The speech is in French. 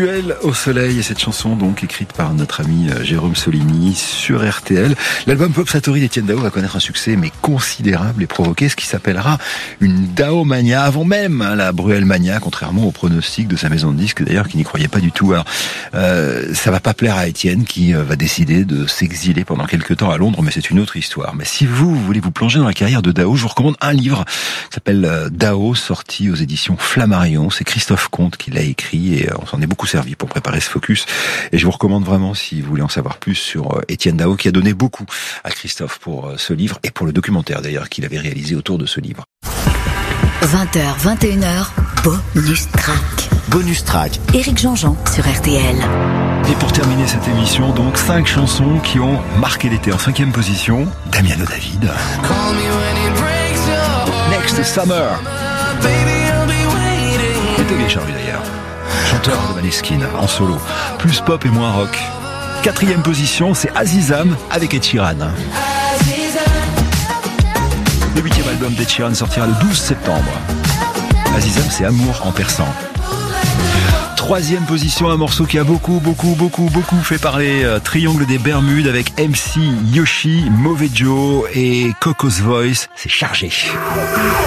Duel au soleil, et cette chanson donc écrite par notre ami Jérôme Soligny sur RTL. L'album Pop Satori d'Étienne Dao va connaître un succès mais considérable et provoquer ce qui s'appellera une Daomania avant même la Bruelmania, contrairement aux pronostics de sa maison de disques d'ailleurs qui n'y croyait pas du tout. Alors ça va pas plaire à Étienne qui va décider de s'exiler pendant quelques temps à Londres, mais c'est une autre histoire. Mais si vous voulez vous plonger dans la carrière de Dao, je vous recommande un livre qui s'appelle Dao, sorti aux éditions Flammarion. C'est Christophe Comte qui l'a écrit et on s'en est beaucoup servi pour préparer ce focus. Et je vous recommande vraiment, si vous voulez en savoir plus sur Étienne Dao, qui a donné beaucoup à Christophe pour ce livre et pour le documentaire d'ailleurs qu'il avait réalisé autour de ce livre. 20h, 21h, Bonus Track. Bonus Track. Éric Jean-Jean sur RTL. Et pour terminer cette émission, donc 5 chansons qui ont marqué l'été. En 5e position, Damiano David. Next Summer. Et Toby Charlie d'ailleurs. Chanteur de Maneskin en solo. Plus pop et moins rock. 4e position, c'est Azizam avec Ed Sheeran. Le 8e album d'Ed Sheeran sortira le 12 septembre. Azizam, c'est Amour en persan. 3e position, un morceau qui a beaucoup fait parler. Triangle des Bermudes avec MC Yoshi, Mauvais Joe et Coco's Voice. C'est chargé.